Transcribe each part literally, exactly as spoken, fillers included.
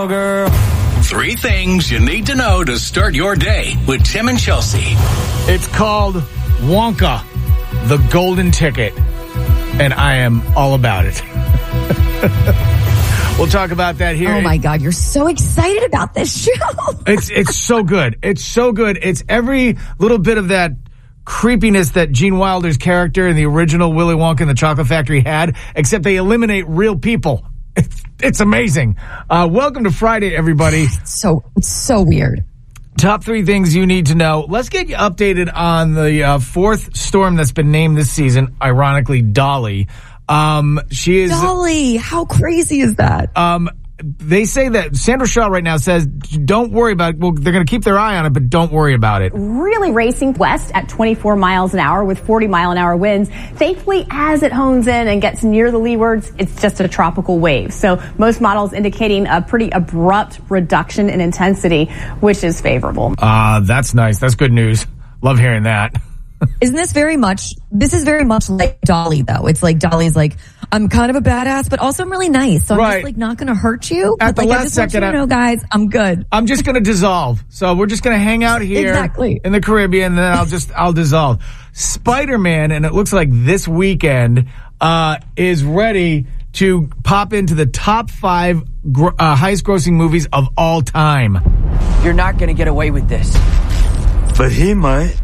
know, girl. Three things you need to know to start your day with Tim and Chelsea. It's called Wonka, the Golden Ticket, and I am all about it. We'll talk about that here. Oh my God, you're so excited about this show. It's it's so good. It's so good. It's every little bit of that creepiness that Gene Wilder's character in the original Willy Wonka and the Chocolate Factory had, except they eliminate real people. It's, it's amazing. Uh, welcome to Friday, everybody. It's so, it's so weird. Top three things you need to know. Let's get you updated on the uh, fourth storm that's been named this season, ironically, Dolly. Um, she is Dolly. How crazy is that? Um, they say that Sandra Shaw right now says, don't worry about it. Well, they're going to keep their eye on it, but don't worry about it. Really racing west at twenty-four miles an hour with forty mile an hour winds. Thankfully, as it hones in and gets near the leewards, it's just a tropical wave. So most models indicating a pretty abrupt reduction in intensity, which is favorable. Uh, that's nice. That's good news. Love hearing that. Isn't this very much, this is very much like Dolly, though. It's like Dolly's like, I'm kind of a badass, but also I'm really nice. So I'm right. just like not going to hurt you. At but the like, last I just second, want you to know, guys, I'm good. I'm just going to dissolve. So we're just going to hang out here exactly. in the Caribbean, and then I'll just, I'll dissolve. Spider-Man, and it looks like this weekend, uh, is ready to pop into the top five gr- uh, highest grossing movies of all time. You're not going to get away with this. But he might.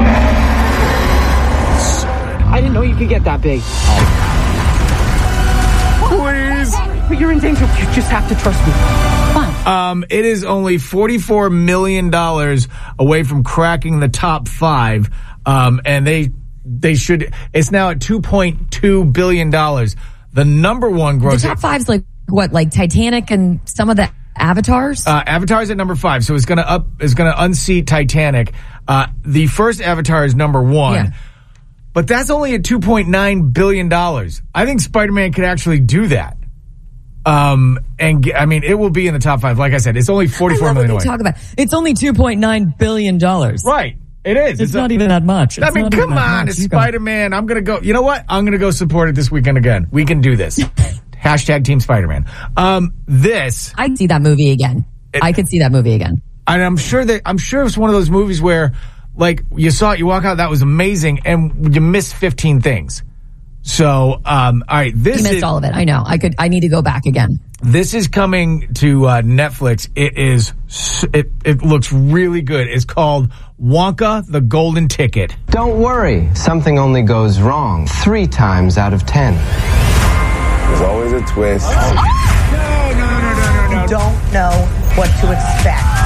I didn't know you could get that big. Please. But you're in danger. You just have to trust me. Fine. Um, it is only forty-four million dollars away from cracking the top five. Um, and they, they should, it's now at two point two billion dollars. The number one gross. The top five's like, what, like Titanic and some of the Avatars? Uh, Avatar's at number five, so it's gonna up, it's gonna unseat Titanic. Uh, the first Avatar is number one. Yeah. But that's only at two point nine billion dollars. I think Spider-Man could actually do that. Um, and get, I mean, it will be in the top five. Like I said, it's only forty-four I love million what away. you talk about. It's only two point nine billion dollars. Right. It is. It's, it's not a, even that much. It's I mean, come on. It's Spider-Man. I'm going to go. You know what? I'm going to go support it this weekend again. We can do this. Hashtag Team Spider-Man. Um, this. I'd see that movie again. It, I could see that movie again. And I'm sure that, I'm sure it's one of those movies where, like, you saw it, you walk out, that was amazing, and you missed fifteen things. So, um, all right, this you missed is, all of it. I know. I could. I need to go back again. This is coming to uh, Netflix. It is. It it looks really good. It's called Wonka, the Golden Ticket. Don't worry. Something only goes wrong three times out of ten. There's always a twist. Oh. No, no, no, no, no, no. You don't know what to expect.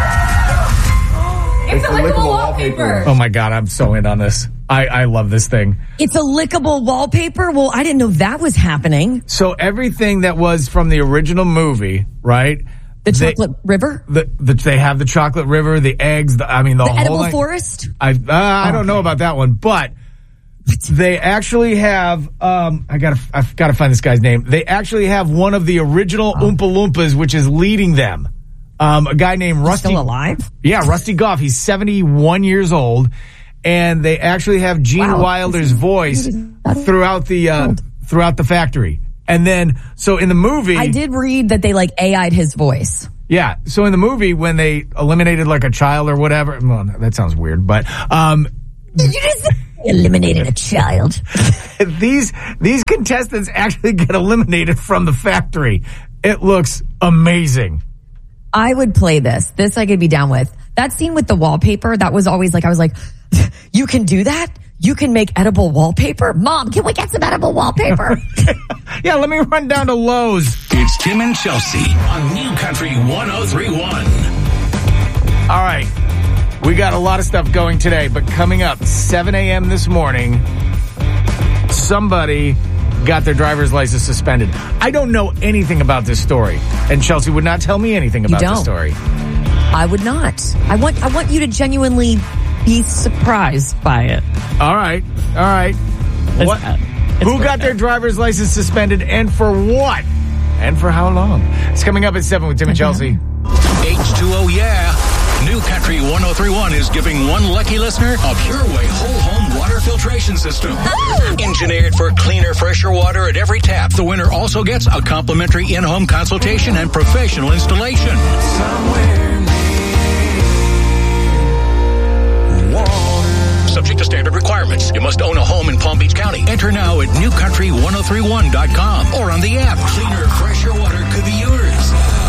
It's, it's a lickable, lickable wallpaper. wallpaper. Oh my God, I'm so in on this. I, I love this thing. It's a lickable wallpaper? Well, I didn't know that was happening. So everything that was from the original movie, right? The they, chocolate river? The, the, they have the chocolate river, the eggs, the, I mean, the, the whole edible line. forest? I, uh, I okay. don't know about that one, but they actually have, um, I gotta, I've gotta find this guy's name. They actually have one of the original oh. Oompa Loompas, which is leading them. Um, a guy named He's Rusty. Still alive? Yeah, Rusty Goff. He's seventy-one years old. And they actually have Gene wow. Wilder's voice throughout the, uh, throughout the factory. And then, so in the movie. I did read that they like A I'd his voice. Yeah. So in the movie, when they eliminated like a child or whatever, well, that sounds weird, but, um. Did you just eliminated a child? these, these contestants actually get eliminated from the factory. It looks amazing. I would play this. This I could be down with. That scene with the wallpaper, that was always like, I was like, you can do that? You can make edible wallpaper? Mom, can we get some edible wallpaper? Yeah, let me run down to Lowe's. It's Tim and Chelsea on New Country one oh three point one. All right. We got a lot of stuff going today, but coming up seven a.m. this morning, somebody got their driver's license suspended. I don't know anything about this story, and Chelsea would not tell me anything about the story. I would not. I want I want you to genuinely be surprised by it. All right. All right. It's what? Who got their driver's license suspended and for what? And for how long? It's coming up at seven with Tim and Chelsea. H two O, yeah. New Country one oh three point one is giving one lucky listener a PureWay whole home water filtration system. Ah! Engineered for cleaner, fresher water at every tap. The winner also gets a complimentary in-home consultation and professional installation. Somewhere near water. Subject to standard requirements. You must own a home in Palm Beach County. Enter now at new country one oh three one dot com or on the app. Cleaner, fresher water could be yours.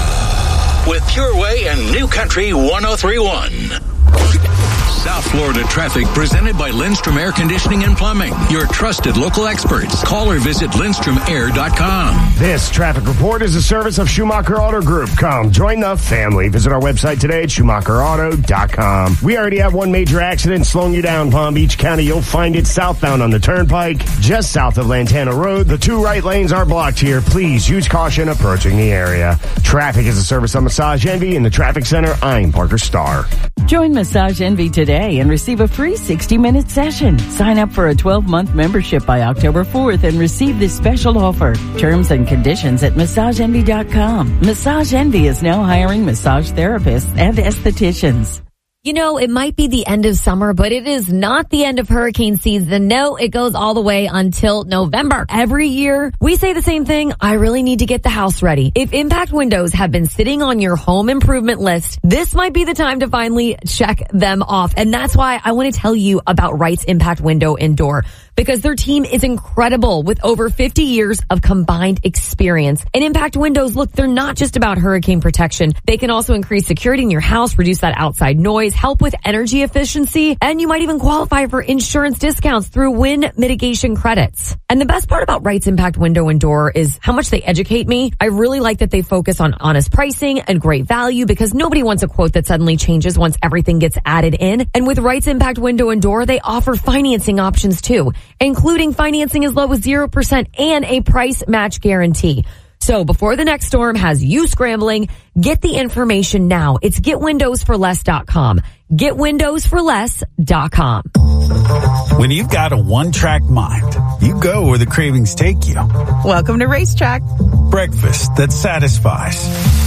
With PureWay and New Country one oh three point one. South Florida traffic presented by Lindstrom Air Conditioning and Plumbing. Your trusted local experts. Call or visit lindstrom air dot com. This traffic report is a service of Schumacher Auto Group. Come join the family. Visit our website today at schumacher auto dot com. We already have one major accident slowing you down, Palm Beach County. You'll find it southbound on the Turnpike, just south of Lantana Road. The two right lanes are blocked here. Please use caution approaching the area. Traffic is a service of Massage Envy in the Traffic Center. I'm Parker Starr. Join Massage Envy today and receive a free sixty-minute session. Sign up for a twelve-month membership by October fourth and receive this special offer. Terms and conditions at massage envy dot com. Massage Envy is now hiring massage therapists and estheticians. You know, it might be the end of summer, but it is not the end of hurricane season. No, it goes all the way until November. Every year, we say the same thing. I really need to get the house ready. If impact windows have been sitting on your home improvement list, this might be the time to finally check them off. And that's why I want to tell you about Wright's Impact Window and Door, because their team is incredible with over fifty years of combined experience. And Impact Windows, look, they're not just about hurricane protection. They can also increase security in your house, reduce that outside noise, help with energy efficiency, and you might even qualify for insurance discounts through wind mitigation credits. And the best part about Wright's Impact Window and Door is how much they educate me. I really like that they focus on honest pricing and great value, because nobody wants a quote that suddenly changes once everything gets added in. And with Wright's Impact Window and Door, they offer financing options too, including financing as low as zero percent and a price match guarantee. So before the next storm has you scrambling, get the information now. It's get windows for less dot com. get windows for less dot com. When you've got a one-track mind, you go where the cravings take you. Welcome to Racetrack. Breakfast that satisfies.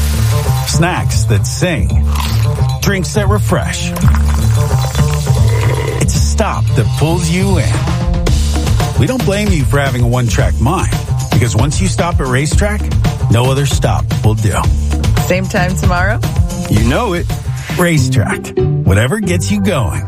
Snacks that sing. Drinks that refresh. It's a stop that pulls you in. We don't blame you for having a one-track mind, because once you stop at Racetrack, no other stop will do. Same time tomorrow? You know it. Racetrack. Whatever gets you going.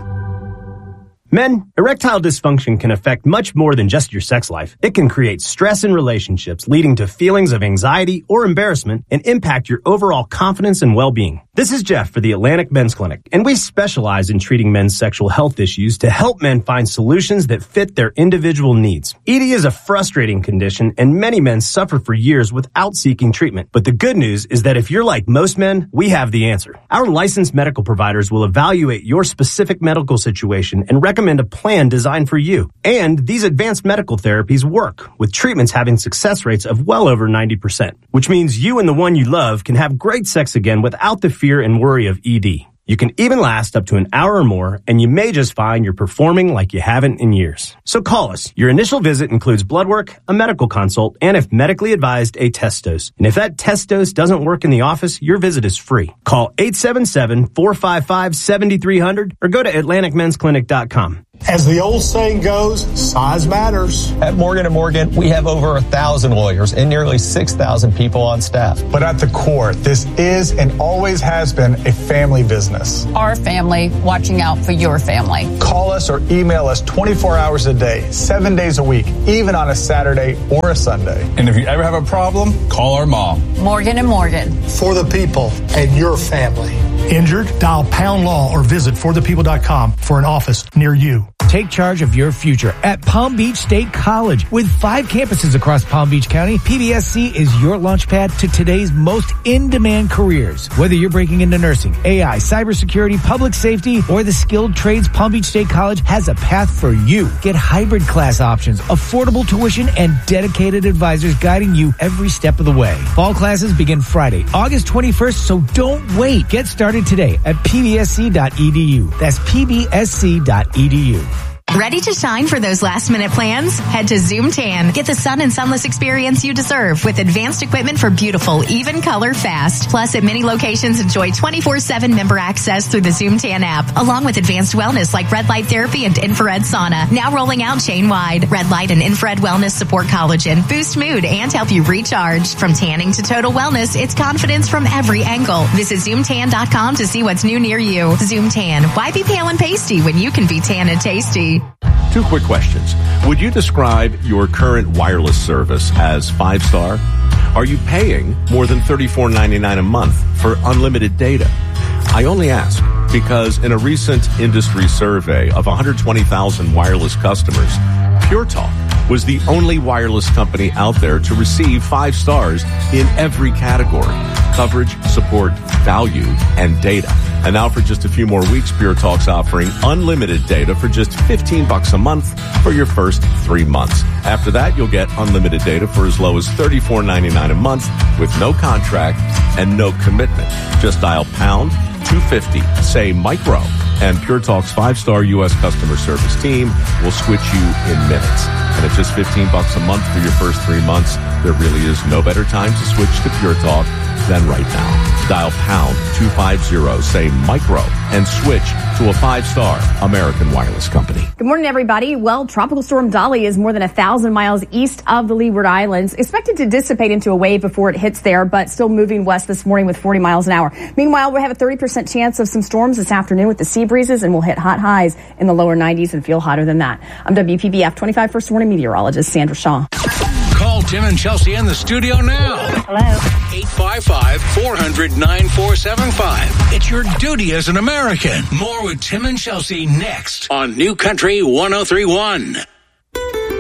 Men, erectile dysfunction can affect much more than just your sex life. It can create stress in relationships, leading to feelings of anxiety or embarrassment, and impact your overall confidence and well-being. This is Jeff for the Atlantic Men's Clinic, and we specialize in treating men's sexual health issues to help men find solutions that fit their individual needs. E D is a frustrating condition, and many men suffer for years without seeking treatment. But the good news is that if you're like most men, we have the answer. Our licensed medical providers will evaluate your specific medical situation and recommend a plan designed for you. And these advanced medical therapies work, with treatments having success rates of well over ninety percent, which means you and the one you love can have great sex again without the fear and worry of E D. You can even last up to an hour or more, and you may just find you're performing like you haven't in years. So call us. Your initial visit includes blood work, a medical consult, and if medically advised, a test dose. And if that test dose doesn't work in the office, your visit is free. Call eight seven seven, four five five, seven three zero zero or go to atlantic men's clinic dot com. As the old saying goes, size matters. At Morgan and Morgan, we have over a thousand lawyers and nearly six thousand people on staff. But at the core, this is and always has been a family business. Our family watching out for your family. Call us or email us twenty-four hours a day, seven days a week, even on a Saturday or a Sunday. And if you ever have a problem, call our mom. Morgan and Morgan. For the people and your family. Injured? Dial Pound Law or visit for the people dot com for an office near you. Take charge of your future at Palm Beach State College. With five campuses across Palm Beach County, P B S C is your launchpad to today's most in-demand careers. Whether you're breaking into nursing, A I, cybersecurity, public safety, or the skilled trades, Palm Beach State College has a path for you. Get hybrid class options, affordable tuition, and dedicated advisors guiding you every step of the way. Fall classes begin Friday, August twenty-first, so don't wait. Get started today at p b s c dot e d u. That's p b s c dot e d u. Ready to shine for those last-minute plans? Head to Zoom Tan. Get the sun and sunless experience you deserve with advanced equipment for beautiful, even color fast. Plus, at many locations, enjoy twenty-four seven member access through the Zoom Tan app, along with advanced wellness like red light therapy and infrared sauna. Now rolling out chain-wide. Red light and infrared wellness support collagen, boost mood, and help you recharge. From tanning to total wellness, it's confidence from every angle. Visit zoom tan dot com to see what's new near you. Zoom Tan. Why be pale and pasty when you can be tan and tasty? Two quick questions. Would you describe your current wireless service as five-star? Are you paying more than thirty-four ninety-nine a month for unlimited data? I only ask because in a recent industry survey of one hundred twenty thousand wireless customers, Pure Talk was the only wireless company out there to receive five stars in every category: coverage, support, value, and data. And now for just a few more weeks, Pure Talk's offering unlimited data for just fifteen bucks a month for your first three months. After that, you'll get unlimited data for as low as thirty-four ninety-nine a month with no contract and no commitment. Just dial pound two fifty, say micro, and Pure Talk's five-star U S customer service team will switch you in minutes. And at just fifteen bucks a month for your first three months, there really is no better time to switch to Pure Talk than right now. Dial pound two fifty, say micro, and switch to a five-star American wireless company. Good morning, everybody. Well, Tropical Storm Dolly is more than a thousand miles east of the Leeward Islands, expected to dissipate into a wave before it hits there, but still moving west this morning with forty miles an hour. Meanwhile, we have a thirty percent chance of some storms this afternoon with the sea breezes, and we'll hit hot highs in the lower nineties and feel hotter than that. I'm W P B F twenty-five First Warning meteorologist Sandra Shaw. Call Tim and Chelsea in the studio now. Hello. eight five five, four hundred, nine four seven five. It's your duty as an American. More with Tim and Chelsea next on New Country one oh three one.